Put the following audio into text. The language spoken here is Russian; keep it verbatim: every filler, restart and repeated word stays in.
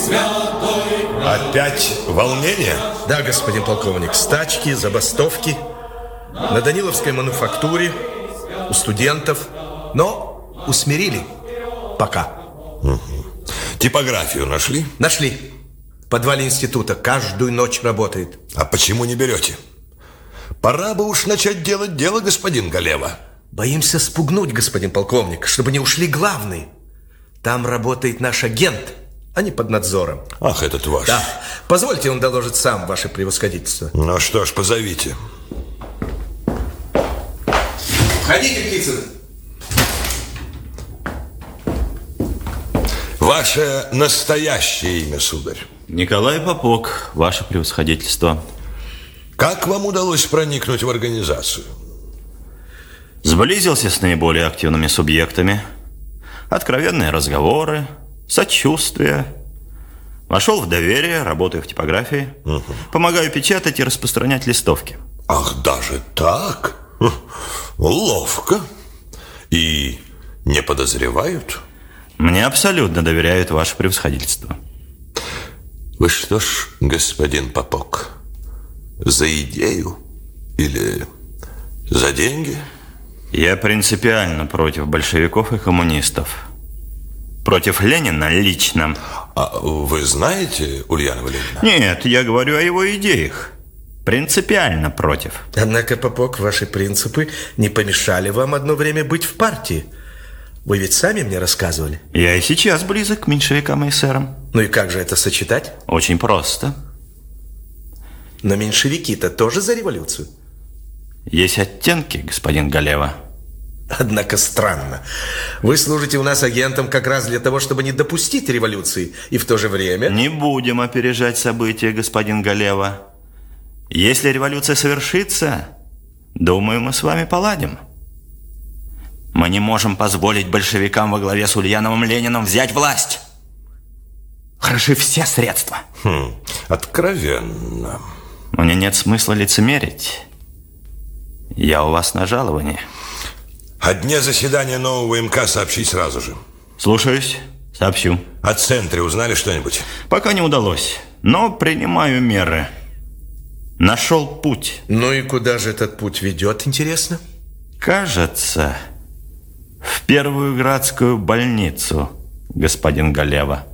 Опять волнение? Да, господин полковник. Стачки, забастовки. На Даниловской мануфактуре, у студентов. Но усмирили. Пока. Угу. Типографию нашли? Нашли. В подвале института каждую ночь работает. А почему не берете? Пора бы уж начать делать дело, господин Галева. Боимся спугнуть, господин полковник, чтобы не ушли главные. Там работает наш агент, а не под надзором. Ах, этот ваш. Да. Позвольте, он доложит сам, ваше превосходительство. Ну что ж, позовите. Входите, Птицын. Ваше настоящее имя, сударь? Николай Попок, ваше превосходительство. Как вам удалось проникнуть в организацию? Сблизился с наиболее активными субъектами. Откровенные разговоры, сочувствие. Вошел в доверие, работаю в типографии. Угу. Помогаю печатать и распространять листовки. Ах, даже так? Ловко. И не подозревают? Мне абсолютно доверяют ваше превосходительство. Вы что ж, господин Попок, за идею или за деньги? Я принципиально против большевиков и коммунистов. Против Ленина лично. А вы знаете Ульянова Ленина? Нет, я говорю о его идеях. Принципиально против. Однако, Попок, ваши принципы не помешали вам одно время быть в партии. Вы ведь сами мне рассказывали. Я и сейчас близок к меньшевикам и эсерам. Ну и как же это сочетать? Очень просто. Но меньшевики-то тоже за революцию. Есть оттенки, господин Галева. Однако странно. Вы служите у нас агентом как раз для того, чтобы не допустить революции. И в то же время... Не будем опережать события, господин Галева. Если революция совершится, думаю, мы с вами поладим. Мы не можем позволить большевикам во главе с Ульяновым Лениным взять власть. Хороши все средства. Хм, откровенно. Мне нет смысла лицемерить. Я у вас на жаловании. О дне заседания нового МК сообщить сразу же. Слушаюсь, сообщу. О центре узнали что-нибудь? Пока не удалось, но принимаю меры. Нашел путь. Ну и куда же этот путь ведет, интересно? Кажется, в первую градскую больницу, господин Галева.